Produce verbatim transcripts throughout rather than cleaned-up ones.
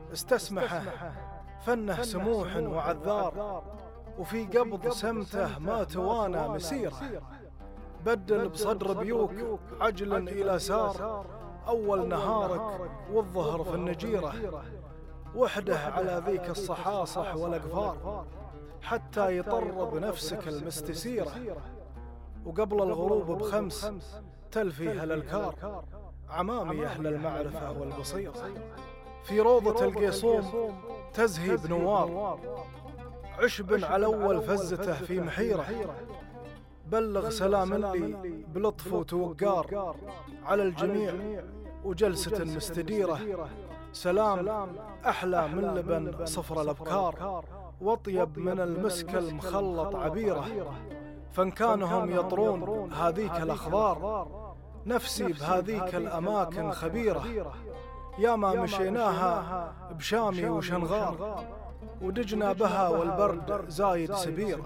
استسمحه فنه سموح وعذار، وفي قبض سمته ما توانى مسيره. بدل بصدر بيوك عجل إلى سار، أول نهارك والظهر في النجيرة. وحده على ذيك الصحاصح والأقفار، حتى يطرب نفسك المستسيرة. وقبل الغروب بخمس تلفيها للكار، عمامي أهل المعرفة والبصيرة. في روضة القيصوم تزهي بنوار، عشب على أول فزته في محيرة. بلغ سلام لي بلطف وتوقار على الجميع وجلسة مستديرة. سلام أحلى من لبن صفر الأبكار، واطيب من المسك المخلط عبيرة. فإن كانهم يطرون هذيك الأخضار، نفسي بهذيك الأماكن خبيرة. يا ما مشيناها بشامي وشنغار، ودجنا بها والبرد زايد سبيرة.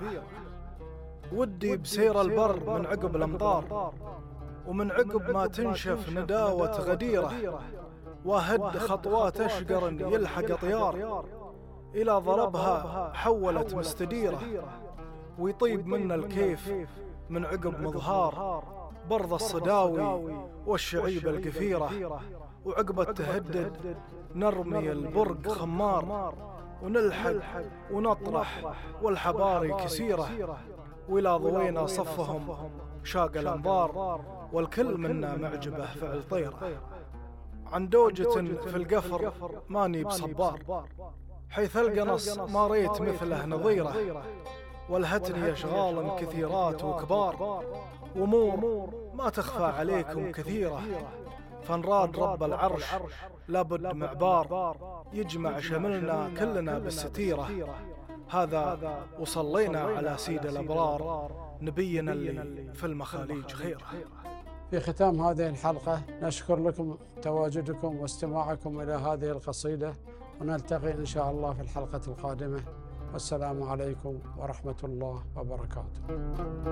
ودي بسير البر من عقب الأمطار، ومن عقب ما تنشف نداوة غديرة. وهد خطوات أشقر يلحق طيار، إلى ضربها حولت مستديرة. ويطيب منا الكيف من عقب مظهار، برض الصداوي والشعيب القفيرة. وعقب التهدد نرمي البرق خمار، ونلحق ونطرح والحباري كسيرة. وإلى ضوينا صفهم شاق الأنظار، والكل منا معجبه فعل طيرة. عن دوجة في القفر ماني بصبار، حيث القنص ما ريت مثله نظيرة. والهتني أشغال كثيرات وكبار، وأمور ما تخفى عليكم كثيرة. فنراد رب العرش لابد معبار، يجمع شملنا كلنا بالستيرة. هذا وصلينا على سيد الأبرار، نبينا اللي في المخاليج خيره. في ختام هذه الحلقة نشكر لكم تواجدكم واستماعكم إلى هذه القصيدة، ونلتقي إن شاء الله في الحلقة القادمة. والسلام عليكم ورحمة الله وبركاته.